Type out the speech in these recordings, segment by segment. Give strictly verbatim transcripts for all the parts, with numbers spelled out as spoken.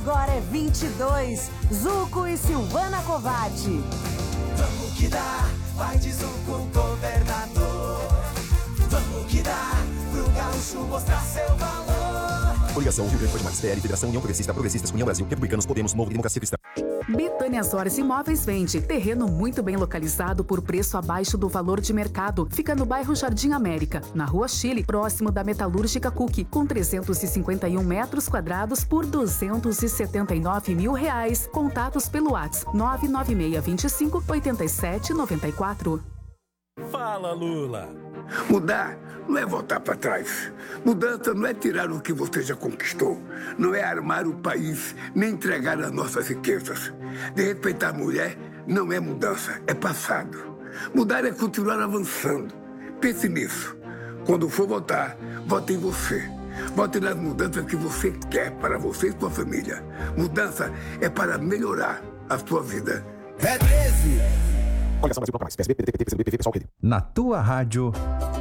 Agora é vinte e dois. Zuco e Silvana Covatti. Vamos que dá, vai de Zuco, governador. Vamos que dá, pro gaúcho mostrar seu valor. Coligação Rio Grande do Norte, P L, Federação União Progressista, Progressistas, União Brasil, Republicanos, Podemos, Novo e Democracia Cristã. Betânia Soares Imóveis vende terreno muito bem localizado por preço abaixo do valor de mercado. Fica no bairro Jardim América, na Rua Chile, próximo da Metalúrgica Cook, com trezentos e cinquenta e um metros quadrados por duzentos e setenta e nove mil reais. Contatos pelo WhatsApp nove nove seis dois cinco oito sete nove quatro. Fala, Lula! Mudar não é voltar para trás. Mudança não é tirar o que você já conquistou. Não é armar o país, nem entregar as nossas riquezas. De respeitar a mulher não é mudança, é passado. Mudar é continuar avançando. Pense nisso. Quando for votar, vote em você. Vote nas mudanças que você quer para você e sua família. Mudança é para melhorar a sua vida. É treze! Coligação Brasil Proclamais, P S B, P D T, P T, P C B, P P, Pessoal, Rede. Na tua rádio,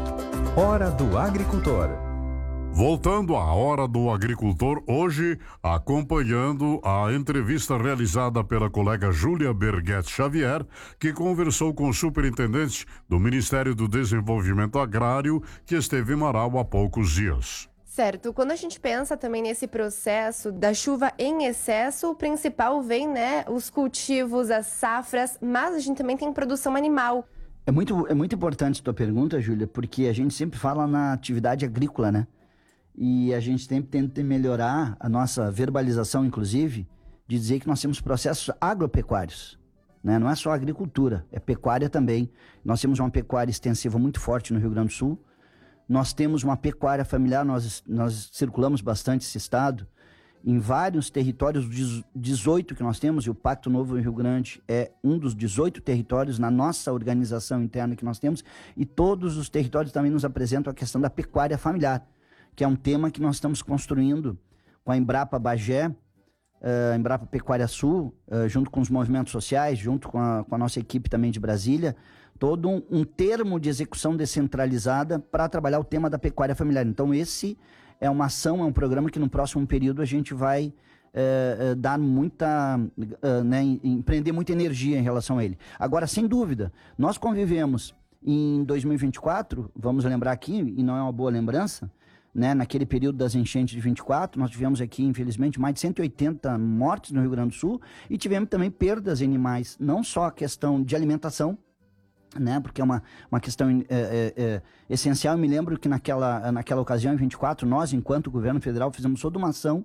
Hora do Agricultor. Voltando à Hora do Agricultor, hoje acompanhando a entrevista realizada pela colega Júlia Berguete Xavier, que conversou com o superintendente do Ministério do Desenvolvimento Agrário, que esteve em Marau há poucos dias. Certo, quando a gente pensa também nesse processo da chuva em excesso, o principal vem, né, os cultivos, as safras, mas a gente também tem produção animal. É muito, é muito importante a tua pergunta, Júlia, porque a gente sempre fala na atividade agrícola, né? E a gente sempre tenta melhorar a nossa verbalização, inclusive, de dizer que nós temos processos agropecuários, né? Não é só agricultura, é pecuária também. Nós temos uma pecuária extensiva muito forte no Rio Grande do Sul. Nós temos uma pecuária familiar, nós, nós circulamos bastante esse estado, em vários territórios, dezoito que nós temos, e o Pacto Novo Rio Grande é um dos dezoito territórios na nossa organização interna que nós temos, e todos os territórios também nos apresentam a questão da pecuária familiar, que é um tema que nós estamos construindo com a Embrapa Bagé, uh, Embrapa Pecuária Sul, uh, junto com os movimentos sociais, junto com a, com a nossa equipe também de Brasília, todo um, um termo de execução descentralizada para trabalhar o tema da pecuária familiar. Então esse é uma ação, é um programa que no próximo período a gente vai é, é, dar muita, é, né, empreender muita energia em relação a ele. Agora, sem dúvida, nós convivemos em dois mil e vinte e quatro, vamos lembrar aqui, e não é uma boa lembrança, né, naquele período das enchentes de vinte e quatro, nós tivemos aqui, infelizmente, mais de cento e oitenta mortes no Rio Grande do Sul e tivemos também perdas em animais, não só a questão de alimentação, né, porque é uma, uma questão é, é, é, essencial. Eu me lembro que naquela, naquela ocasião, em vinte e quatro, nós, enquanto governo federal, fizemos toda uma ação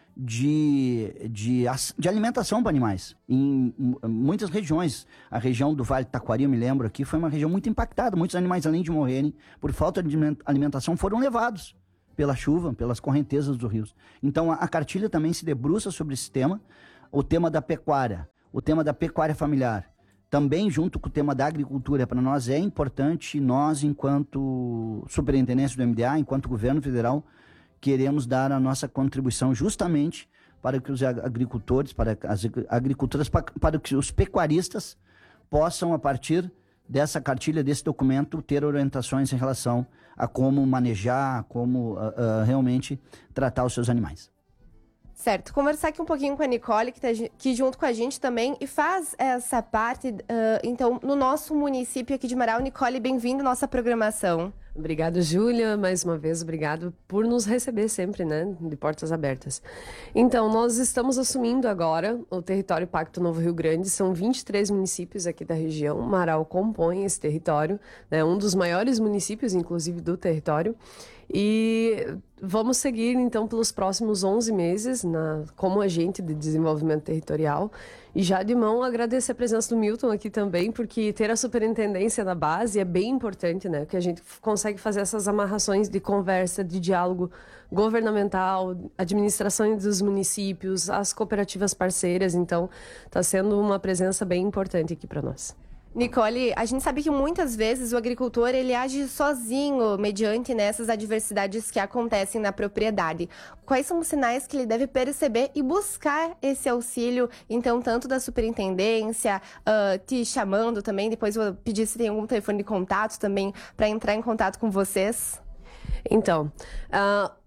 de, de, de alimentação para animais. Em muitas regiões, a região do Vale do Taquari, eu me lembro aqui, foi uma região muito impactada. Muitos animais, além de morrerem por falta de alimentação, foram levados pela chuva, pelas correntezas dos rios. Então, a, a cartilha também se debruça sobre esse tema, o tema da pecuária, o tema da pecuária familiar, também junto com o tema da agricultura. Para nós é importante, nós, enquanto superintendência do M D A, enquanto governo federal, queremos dar a nossa contribuição justamente para que os agricultores, para as agricultoras, para, para que os pecuaristas possam, a partir dessa cartilha, desse documento, ter orientações em relação a como manejar, como uh, uh, realmente tratar os seus animais. Certo, conversar aqui um pouquinho com a Nicole, que está aqui junto com a gente também, e faz essa parte, uh, então, no nosso município aqui de Marau. Nicole, bem-vinda à nossa programação. Obrigada, Júlia, mais uma vez, obrigado por nos receber sempre, né, de portas abertas. Então, nós estamos assumindo agora o território Pacto Novo Rio Grande, são vinte e três municípios aqui da região, Marau compõe esse território, né, um dos maiores municípios, inclusive, do território, e vamos seguir, então, pelos próximos onze meses na, como agente de desenvolvimento territorial. E já de mão agradecer a presença do Milton aqui também, porque ter a superintendência na base é bem importante, né? Que a gente consegue fazer essas amarrações de conversa, de diálogo governamental, administração dos municípios, as cooperativas parceiras. Então, está sendo uma presença bem importante aqui para nós. Nicole, a gente sabe que muitas vezes o agricultor ele age sozinho mediante nessas adversidades que acontecem na propriedade. Quais são os sinais que ele deve perceber e buscar esse auxílio, então, tanto da superintendência, uh, te chamando também, depois eu vou pedir se tem algum telefone de contato também para entrar em contato com vocês? Então, uh...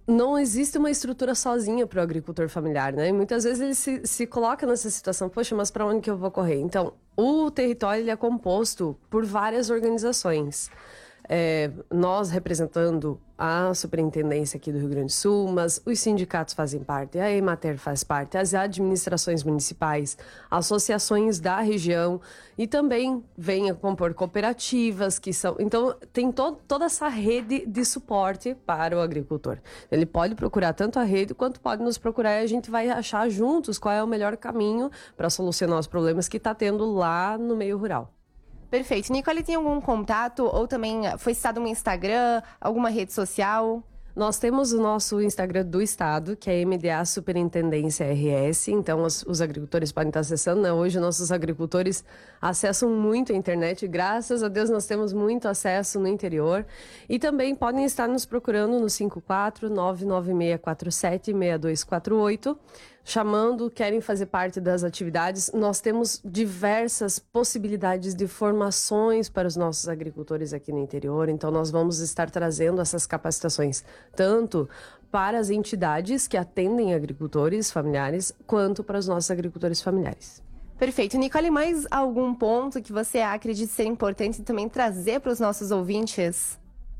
não existe uma estrutura sozinha para o agricultor familiar, né? E muitas vezes ele se, se coloca nessa situação, poxa, mas para onde que eu vou correr? Então, o território ele é composto por várias organizações. É, nós representando a superintendência aqui do Rio Grande do Sul, mas os sindicatos fazem parte, a Emater faz parte, as administrações municipais, associações da região e também vem a compor cooperativas que são... Então, tem to toda essa rede de suporte para o agricultor. Ele pode procurar tanto a rede quanto pode nos procurar e a gente vai achar juntos qual é o melhor caminho para solucionar os problemas que está tendo lá no meio rural. Perfeito. Nicole, tem algum contato ou também foi citado um Instagram, alguma rede social? Nós temos o nosso Instagram do Estado, que é M D A Superintendência R S, então os, os agricultores podem estar acessando, né? Hoje nossos agricultores acessam muito a internet, graças a Deus nós temos muito acesso no interior e também podem estar nos procurando no cinco quatro nove nove seis quatro sete seis dois quatro oito, chamando, querem fazer parte das atividades. Nós temos diversas possibilidades de formações para os nossos agricultores aqui no interior, então nós vamos estar trazendo essas capacitações tanto para as entidades que atendem agricultores familiares, quanto para os nossos agricultores familiares. Perfeito. Nicole, mais algum ponto que você acredita ser importante também trazer para os nossos ouvintes?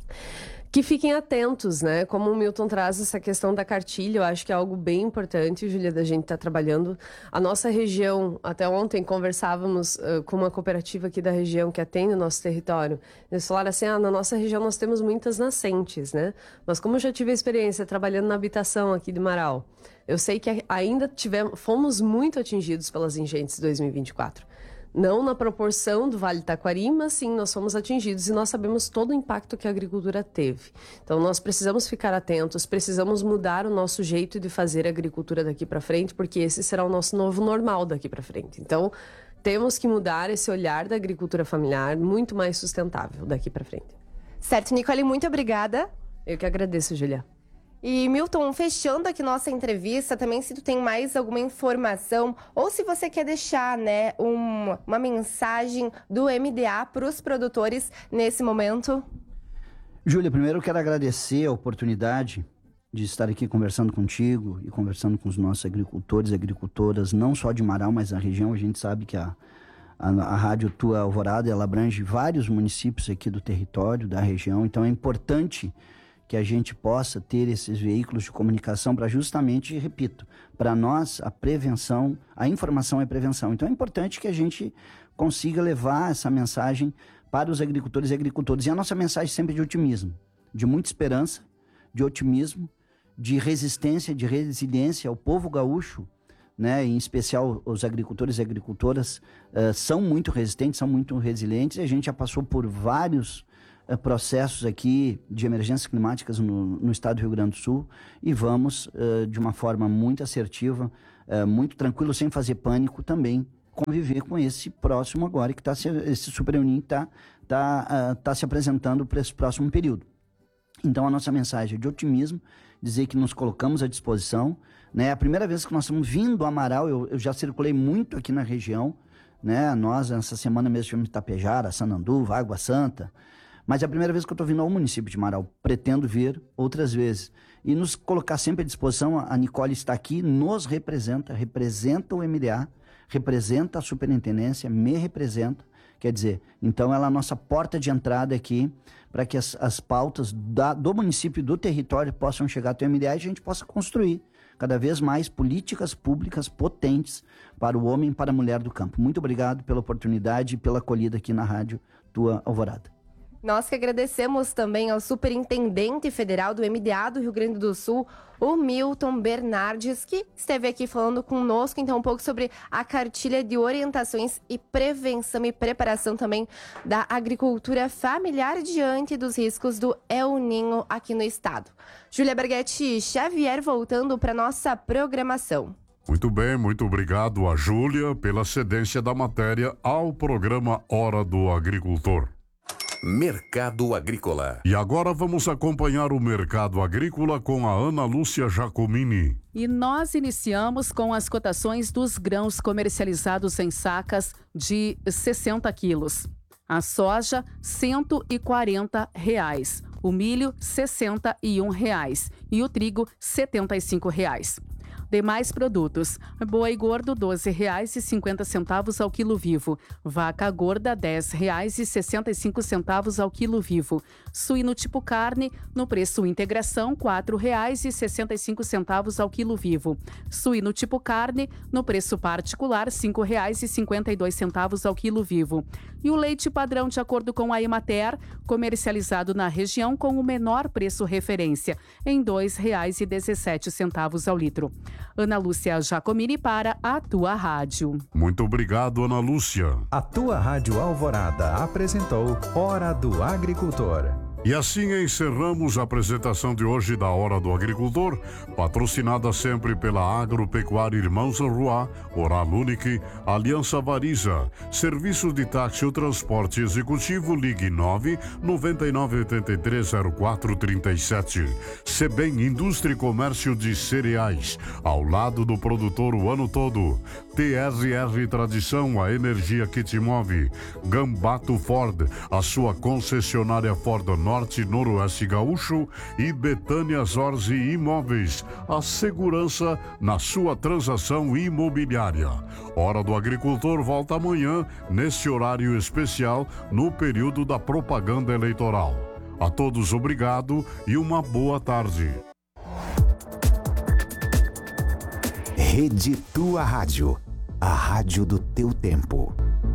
Que fiquem atentos, né? Como o Milton traz essa questão da cartilha, eu acho que é algo bem importante, Júlia, da gente estar tá trabalhando. A nossa região, até ontem conversávamos uh, com uma cooperativa aqui da região que atende o nosso território. Eles falaram assim, ah, na nossa região nós temos muitas nascentes, né? Mas como eu já tive a experiência trabalhando na habitação aqui de Marau, eu sei que ainda tivemos, fomos muito atingidos pelas enchentes de dois mil e vinte e quatro. Não na proporção do Vale do Taquari, mas sim, nós fomos atingidos e nós sabemos todo o impacto que a agricultura teve. Então, nós precisamos ficar atentos, precisamos mudar o nosso jeito de fazer agricultura daqui para frente, porque esse será o nosso novo normal daqui para frente. Então, temos que mudar esse olhar da agricultura familiar muito mais sustentável daqui para frente. Certo, Nicole, muito obrigada. Eu que agradeço, Júlia. E, Milton, fechando aqui nossa entrevista, também se tu tem mais alguma informação ou se você quer deixar, né, um, uma mensagem do M D A para os produtores nesse momento. Júlia, primeiro eu quero agradecer a oportunidade de estar aqui conversando contigo e conversando com os nossos agricultores e agricultoras, não só de Marau, mas da região. A gente sabe que a, a, a Rádio Tua Alvorada, ela abrange vários municípios aqui do território, da região, então é importante que a gente possa ter esses veículos de comunicação para justamente, repito, para nós a prevenção, a informação é prevenção. Então é importante que a gente consiga levar essa mensagem para os agricultores e agricultoras. E a nossa mensagem sempre de otimismo, de muita esperança, de otimismo, de resistência, de resiliência ao povo gaúcho, né? Em especial os agricultores e agricultoras uh, são muito resistentes, são muito resilientes. A gente já passou por vários processos aqui de emergências climáticas no, no estado do Rio Grande do Sul e vamos, uh, de uma forma muito assertiva, uh, muito tranquilo, sem fazer pânico, também conviver com esse próximo agora, que está esse Super El Niño está tá, uh, tá se apresentando para esse próximo período. Então a nossa mensagem é de otimismo, dizer que nos colocamos à disposição, né? A primeira vez que nós estamos vindo a Amaral, eu, eu já circulei muito aqui na região, né? Nós, essa semana mesmo, tivemos Itapejara, Sananduva, Água Santa. Mas é a primeira vez que eu estou vindo ao município de Marau. Pretendo vir outras vezes. E nos colocar sempre à disposição. A Nicole está aqui, nos representa, representa o M D A, representa a superintendência, me representa. Quer dizer, então ela é a nossa porta de entrada aqui para que as, as pautas da, do município e do território possam chegar até o M D A e a gente possa construir cada vez mais políticas públicas potentes para o homem e para a mulher do campo. Muito obrigado pela oportunidade e pela acolhida aqui na Rádio Tua Alvorada. Nós que agradecemos também ao Superintendente Federal do M D A do Rio Grande do Sul, o Milton Bernardes, que esteve aqui falando conosco, então, um pouco sobre a cartilha de orientações e prevenção e preparação também da agricultura familiar diante dos riscos do El Niño aqui no estado. Júlia Berghetti Xavier, voltando para nossa programação. Muito bem, muito obrigado a Júlia pela cedência da matéria ao programa Hora do Agricultor. Mercado Agrícola. E agora vamos acompanhar o Mercado Agrícola com a Ana Lúcia Jacomini. E nós iniciamos com as cotações dos grãos comercializados em sacas de sessenta quilos. A soja, cento e quarenta reais. o milho sessenta e um reais e o trigo setenta e cinco reais. Demais produtos: boi gordo doze reais e cinquenta centavos ao quilo vivo, vaca gorda dez reais e sessenta e cinco centavos ao quilo vivo, suíno tipo carne no preço integração quatro reais e sessenta e cinco centavos ao quilo vivo, suíno tipo carne no preço particular cinco reais e cinquenta e dois centavos ao quilo vivo, e o leite padrão de acordo com a Emater, comercializado na região com o menor preço referência em dois reais e dezessete centavos ao litro. Ana Lúcia Jacomini para a Tua Rádio. Muito obrigado, Ana Lúcia. A Tua Rádio Alvorada apresentou Hora do Agricultor. E assim encerramos a apresentação de hoje da Hora do Agricultor, patrocinada sempre pela Agropecuária Irmãos Arruá, Oral Unique, Aliança Variza, Serviço de Táxi ou Transporte Executivo, ligue nove nove nove oito três zero quatro três sete. Sebem Indústria e Comércio de Cereais, ao lado do produtor o ano todo. T R R Tradição, a energia que te move. Gambato Ford, a sua concessionária Ford Norte, Noroeste Gaúcho, e Betânia Zorzi Imóveis, a segurança na sua transação imobiliária. Hora do Agricultor volta amanhã, nesse horário especial, no período da propaganda eleitoral. A todos obrigado e uma boa tarde. Rede Tua Rádio, a rádio do teu tempo.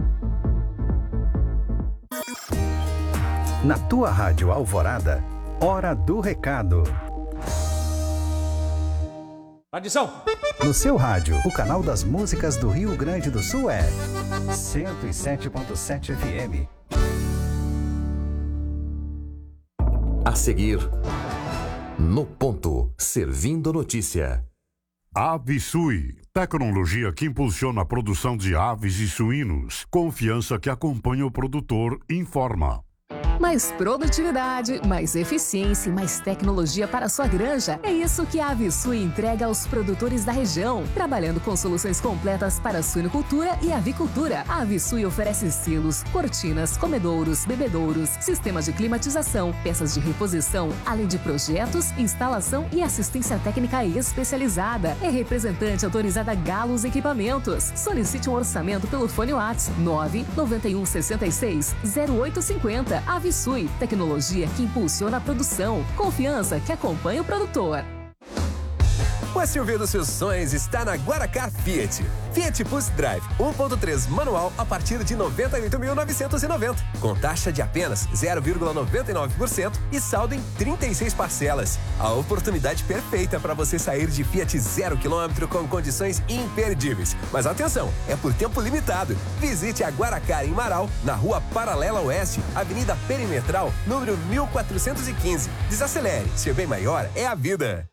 Na Tua Rádio Alvorada, Hora do Recado. Adição! No seu rádio, o canal das músicas do Rio Grande do Sul é cento e sete ponto sete F M. A seguir, No Ponto, servindo notícia. Avisui, tecnologia que impulsiona a produção de aves e suínos. Confiança que acompanha o produtor, informa. Mais produtividade, mais eficiência e mais tecnologia para a sua granja. É isso que a Avisui entrega aos produtores da região, trabalhando com soluções completas para a suinocultura e avicultura. A Avisui oferece silos, cortinas, comedouros, bebedouros, sistemas de climatização, peças de reposição, além de projetos, instalação e assistência técnica especializada. É representante autorizada Galos Equipamentos. Solicite um orçamento pelo fone WhatsApp nove nove um seis seis zero oito cinco zero. Avisui, tecnologia que impulsiona a produção. Confiança que acompanha o produtor. O S U V dos seus sonhos está na Guaracar Fiat. Fiat Pulse Drive um ponto três manual a partir de noventa e oito mil novecentos e noventa, com taxa de apenas zero vírgula noventa e nove por cento e saldo em trinta e seis parcelas. A oportunidade perfeita para você sair de Fiat zero quilômetro com condições imperdíveis. Mas atenção, é por tempo limitado. Visite a Guaracar em Marau, na Rua Paralela Oeste, Avenida Perimetral, número mil quatrocentos e quinze. Desacelere, seu bem maior é a vida.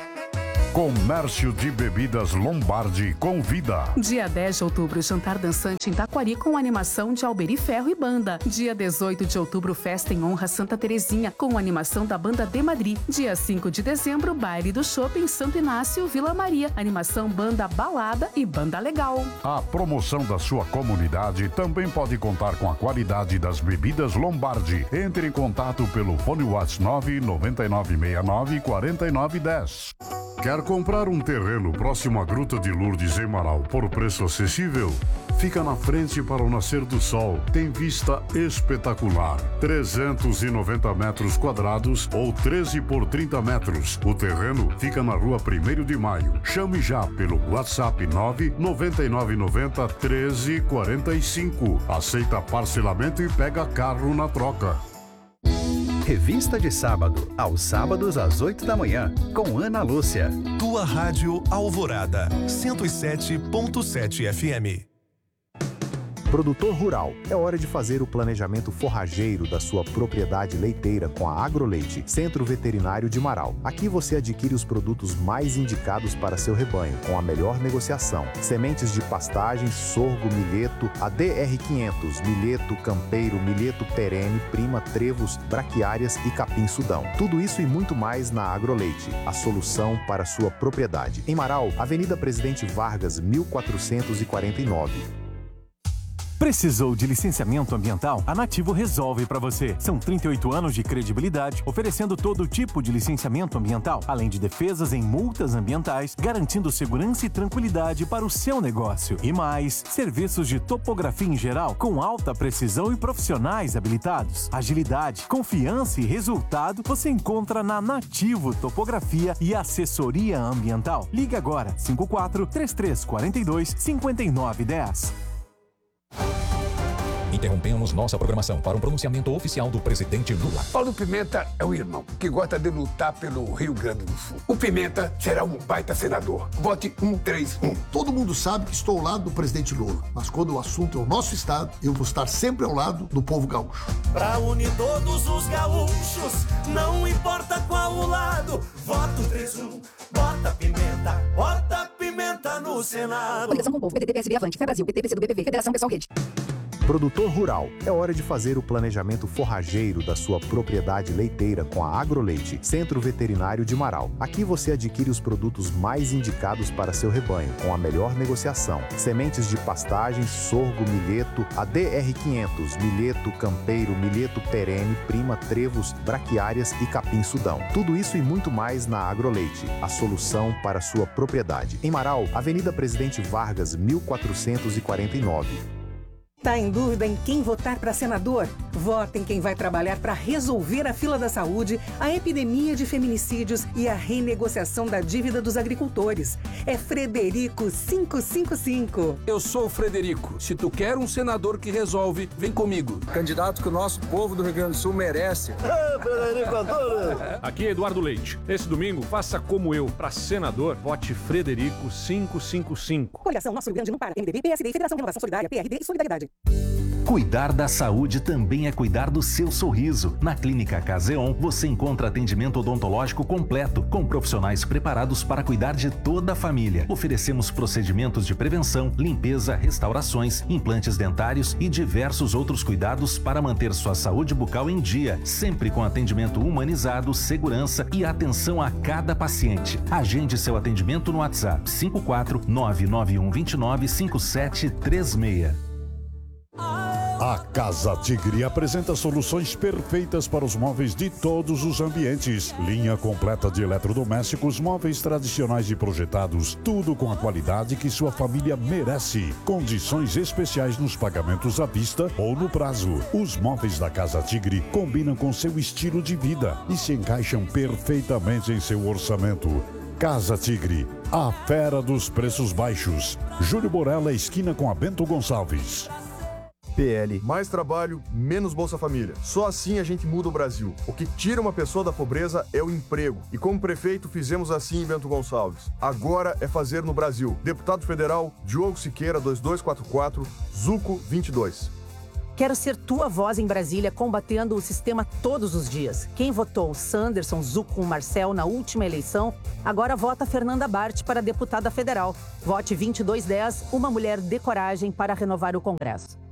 Comércio de Bebidas Lombardi convida. Dia dez de outubro, jantar dançante em Taquari com animação de Alberi Ferro e banda. Dia dezoito de outubro, festa em honra Santa Terezinha com animação da banda De Madrid. Dia cinco de dezembro, baile do Shopping Santo Inácio, Vila Maria. Animação banda Balada e banda Legal. A promoção da sua comunidade também pode contar com a qualidade das bebidas Lombardi. Entre em contato pelo fone WhatsApp nove nove nove seis nove quatro nove um zero. Quer comprar um terreno próximo à Gruta de Lourdes em Marau por preço acessível? Fica na frente para o nascer do sol. Tem vista espetacular. trezentos e noventa metros quadrados ou treze por trinta metros. O terreno fica na rua primeiro de maio. Chame já pelo WhatsApp nove nove nove nove zero treze quarenta e cinco. Aceita parcelamento e pega carro na troca. Revista de sábado, aos sábados às oito da manhã, com Ana Lúcia. Tua Rádio Alvorada, cento e sete ponto sete F M. Produtor rural, é hora de fazer o planejamento forrageiro da sua propriedade leiteira com a Agroleite, Centro Veterinário de Marau. Aqui você adquire os produtos mais indicados para seu rebanho, com a melhor negociação. Sementes de pastagem, sorgo, milheto, a D R quinhentos, milheto, campeiro, milheto perene, prima, trevos, braquiárias e capim-sudão. Tudo isso e muito mais na Agroleite, a solução para sua propriedade. Em Marau, Avenida Presidente Vargas, mil quatrocentos e quarenta e nove. Precisou de licenciamento ambiental? A Nativo resolve para você. São trinta e oito anos de credibilidade, oferecendo todo tipo de licenciamento ambiental, além de defesas em multas ambientais, garantindo segurança e tranquilidade para o seu negócio. E mais, serviços de topografia em geral, com alta precisão e profissionais habilitados. Agilidade, confiança e resultado você encontra na Nativo Topografia e Assessoria Ambiental. Ligue agora, cinco quatro, três três quatro dois, cinco nove um zero. Interrompemos nossa programação para um pronunciamento oficial do presidente Lula. Paulo Pimenta é um irmão que gosta de lutar pelo Rio Grande do Sul. O Pimenta será um baita senador. Vote um três um. Todo mundo sabe que estou ao lado do presidente Lula, mas quando o assunto é o nosso estado, eu vou estar sempre ao lado do povo gaúcho. Pra unir todos os gaúchos, não importa qual o lado, voto três um, bota Pimenta, bota Pimenta no Senado. Coligação com o Povo, P T T, P S B, Avante, Fé Brasil, P T, P C do B P V, Federação Pessoal Rede. Produtor rural, é hora de fazer o planejamento forrageiro da sua propriedade leiteira com a Agroleite, Centro Veterinário de Marau. Aqui você adquire os produtos mais indicados para seu rebanho, com a melhor negociação. Sementes de pastagem, sorgo, milheto, a D R quinhentos, milheto, campeiro, milheto perene, prima, trevos, braquiárias e capim-sudão. Tudo isso e muito mais na Agroleite, a solução para sua propriedade. Em Marau, Avenida Presidente Vargas, mil quatrocentos e quarenta e nove. Tá em dúvida em quem votar para senador? Vota em quem vai trabalhar para resolver a fila da saúde, a epidemia de feminicídios e a renegociação da dívida dos agricultores. É Frederico quinhentos e cinquenta e cinco. Eu sou o Frederico. Se tu quer um senador que resolve, vem comigo. Candidato que o nosso povo do Rio Grande do Sul merece. Ah, Frederico adoro. Aqui é Eduardo Leite. Nesse domingo, faça como eu. Para senador, vote Frederico quinhentos e cinquenta e cinco. Coligação Nosso Rio Grande não para. M D B, P S D, Federação Renovação Solidária, P R D e Solidariedade. Cuidar da saúde também é cuidar do seu sorriso. Na Clínica Caseon, você encontra atendimento odontológico completo, com profissionais preparados para cuidar de toda a família. Oferecemos procedimentos de prevenção, limpeza, restaurações, implantes dentários e diversos outros cuidados para manter sua saúde bucal em dia, sempre com atendimento humanizado, segurança e atenção a cada paciente. Agende seu atendimento no WhatsApp cinco quatro nove nove um dois nove cinco sete três seis. A Casa Tigre apresenta soluções perfeitas para os móveis de todos os ambientes. Linha completa de eletrodomésticos, móveis tradicionais e projetados. Tudo com a qualidade que sua família merece. Condições especiais nos pagamentos à vista ou no prazo. Os móveis da Casa Tigre combinam com seu estilo de vida e se encaixam perfeitamente em seu orçamento. Casa Tigre, a fera dos preços baixos. Júlio Borella, esquina com a Bento Gonçalves. P L. Mais trabalho, menos Bolsa Família. Só assim a gente muda o Brasil. O que tira uma pessoa da pobreza é o emprego. E como prefeito fizemos assim em Bento Gonçalves. Agora é fazer no Brasil. Deputado Federal, Diogo Siqueira, dois dois quatro quatro, Zuco vinte e dois. Quero ser tua voz em Brasília, combatendo o sistema todos os dias. Quem votou Sanderson, Zuco com Marcel na última eleição, agora vota Fernanda Bart para deputada federal. Vote vinte e dois dez, uma mulher de coragem para renovar o Congresso.